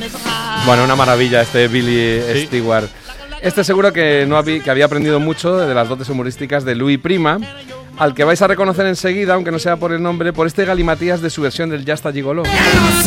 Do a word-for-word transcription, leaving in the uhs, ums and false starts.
Bueno, una maravilla este Billy Sí. Stewart. Este seguro que, no había, que había aprendido mucho de las dotes humorísticas de Louis Prima, al que vais a reconocer enseguida, aunque no sea por el nombre, por este galimatías de su versión del Ya está Gigoló.